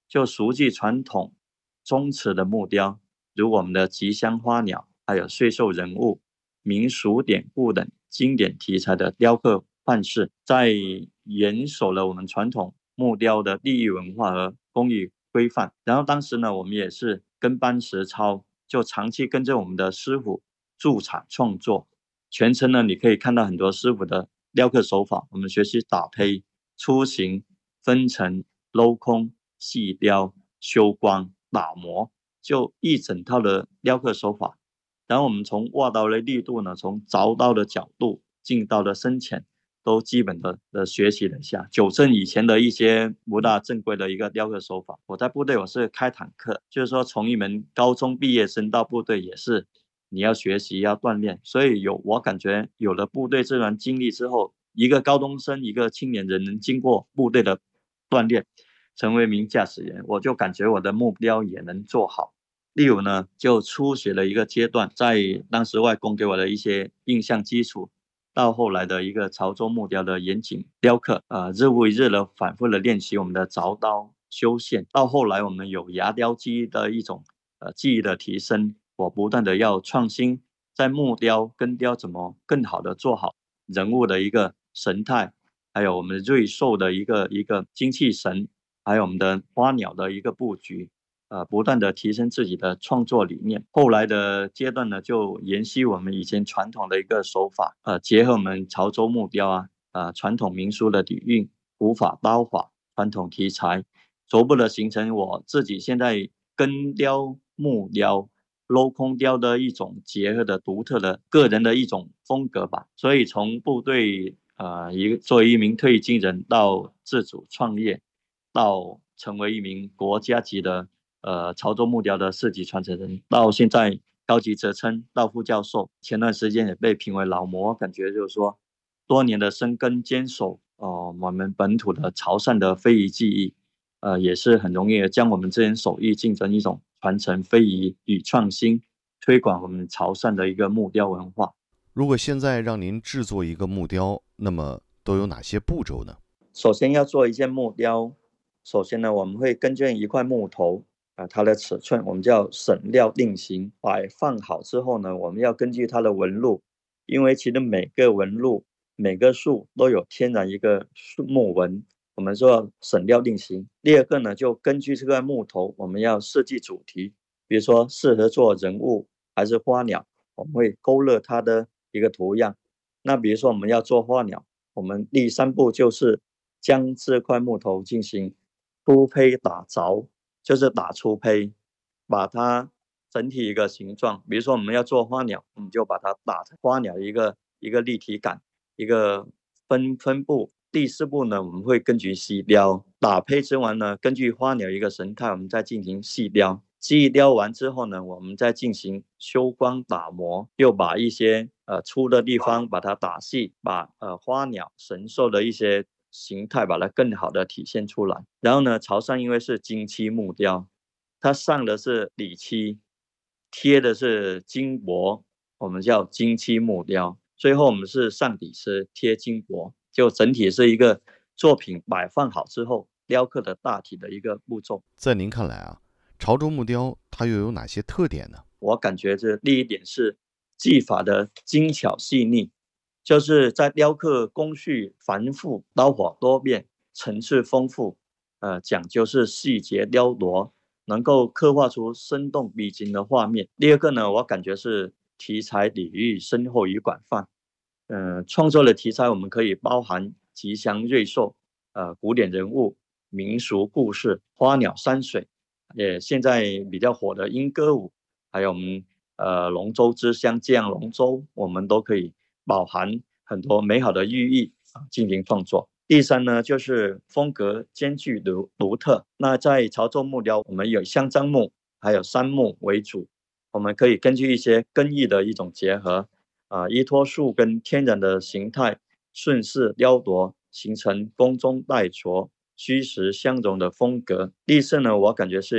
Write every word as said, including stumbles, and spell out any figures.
就熟记传统宗祠的木雕，如我们的吉祥花鸟，还有岁寿人物、民俗典故等经典题材的雕刻范式，在严守了我们传统木雕的利益文化和工艺规范。然后当时呢，我们也是跟班实操，就长期跟着我们的师傅驻场创作。全程呢，你可以看到很多师傅的雕刻手法，我们学习打胚、粗形、分层、镂空、细雕、修光、打磨，就一整套的雕刻手法。然后我们从挖刀的力度呢，从凿刀的角度、进刀的深浅，都基本的的学习了一下，纠正以前的一些不大正规的一个雕刻手法。我在部队我是开坦克，就是说从一门高中毕业生到部队也是你要学习要锻炼，所以有我感觉有了部队这段经历之后，一个高中生一个青年人能经过部队的锻炼，成为一名驾驶员，我就感觉我的目标也能做好。例如呢，就初学的一个阶段，在当时外公给我的一些印象基础，到后来的一个潮州木雕的严谨雕刻，呃，日复一日的反复的练习我们的凿刀修线，到后来我们有牙雕机的一种呃技艺的提升，我不断的要创新，在木雕跟雕怎么更好的做好人物的一个神态，还有我们瑞兽的一个一个精气神，还有我们的花鸟的一个布局。呃，不断的提升自己的创作理念。后来的阶段呢，就沿袭我们以前传统的一个手法，呃，结合我们潮州木雕啊，呃，传统民俗的底蕴、古法、刀法、传统题材，逐步的形成我自己现在根雕、木雕、镂空雕的一种结合的独特的个人的一种风格吧。所以从部队呃一个作为一名退役军人到自主创业，到成为一名国家级的呃潮州木雕的四级传承人，到现在高级职称到副教授，前段时间也被评为老模，感觉就是说多年的深耕坚守哦、呃，我们本土的潮汕的非遗技艺，呃，也是很容易将我们这件手艺进行一种传承非遗与创新，推广我们潮汕的一个木雕文化。 如果现在让您制作一个木雕，那么都有哪些步骤呢？ 首先要做一件木雕，首先呢，我们会根据一块木头啊、呃，它的尺寸，我们叫审料定型，摆放好之后呢，我们要根据它的纹路，因为其实每个纹路、每个树都有天然一个树木纹，我们说审料定型。第二个呢，就根据这个木头，我们要设计主题，比如说适合做人物还是花鸟，我们会勾勒它的一个图样。那比如说我们要做花鸟，我们第三步就是将这块木头进行粗胚打凿，就是打粗胚，把它整体一个形状。比如说我们要做花鸟，我们就把它打成花鸟一个一个立体感，一个分分布。第四步呢，我们会根据细雕打胚之完呢，根据花鸟一个神态，我们再进行细雕。细雕完之后呢，我们再进行修光打磨，又把一些呃粗的地方把它打细，把呃花鸟神兽的一些形态把它更好的体现出来。然后呢，朝上因为是金漆木雕，它上的是底漆，贴的是金箔，我们叫金漆木雕。最后我们是上底是贴金箔，就整体是一个作品摆放好之后雕刻的大体的一个步骤。 在您看来啊，潮州木雕它又有哪些特点呢？ 我感觉这第一点是技法的精巧细腻，就是在雕刻工序繁复、刀法多变、层次丰富，呃，讲究是细节雕琢，能够刻画出生动逼真的画面。第二个呢，我感觉是题材领域深厚与广泛，呃，创作的题材我们可以包含吉祥瑞兽、呃，古典人物、民俗故事、花鸟山水，也现在比较火的莺歌舞。还有我们呃龙舟之乡这样龙舟，我们都可以饱含很多美好的寓意啊进行创作。第三呢，就是风格兼具独独特。那在潮州木雕，我们有香樟木还有杉木为主，我们可以根据一些根艺的一种结合啊，依托树根天然的形态，顺势雕琢，形成宫中带着虚实相融的风格。第四呢，我感觉是